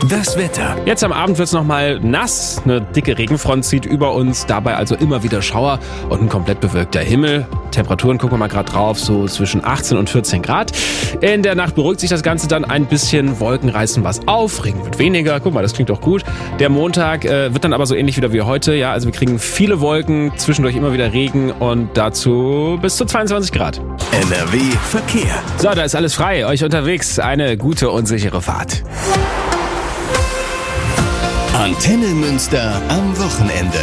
Das Wetter. Jetzt am Abend wird es nochmal nass. Eine dicke Regenfront zieht über uns. Dabei also immer wieder Schauer und ein komplett bewölkter Himmel. Temperaturen gucken wir mal gerade drauf, so zwischen 18 und 14 Grad. In der Nacht beruhigt sich das Ganze dann ein bisschen. Wolken reißen was auf, Regen wird weniger. Guck mal, das klingt doch gut. Der Montag wird dann aber so ähnlich wieder wie heute. Ja, also wir kriegen viele Wolken, zwischendurch immer wieder Regen und dazu bis zu 22 Grad. NRW Verkehr. So, da ist alles frei. Euch unterwegs eine gute und sichere Fahrt. Antenne Münster am Wochenende.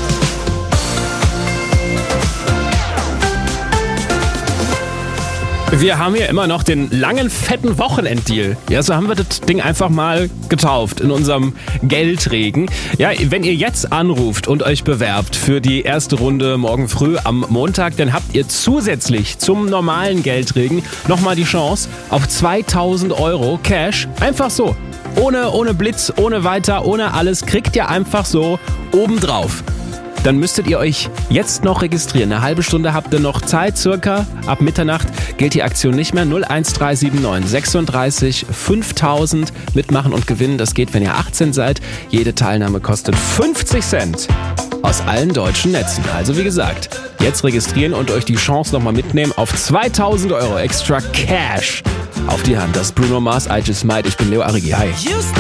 Wir haben hier immer noch den langen, fetten Wochenenddeal. Ja, so haben wir das Ding einfach mal getauft in unserem Geldregen. Ja, wenn ihr jetzt anruft und euch bewerbt für die erste Runde morgen früh am Montag, dann habt ihr zusätzlich zum normalen Geldregen nochmal die Chance auf 2000 Euro Cash. Einfach so. Ohne Blitz, ohne weiter, ohne alles. Kriegt ihr einfach so obendrauf. Dann müsstet ihr euch jetzt noch registrieren. Eine halbe Stunde habt ihr noch Zeit, circa. Ab Mitternacht gilt die Aktion nicht mehr. 01379 36 5000 mitmachen und gewinnen. Das geht, wenn ihr 18 seid. Jede Teilnahme kostet 50 Cent aus allen deutschen Netzen. Also wie gesagt, jetzt registrieren und euch die Chance nochmal mitnehmen auf 2000 Euro extra Cash auf die Hand. Das ist Bruno Mars, I Just Might. Ich bin Leo Arrigi. Hi.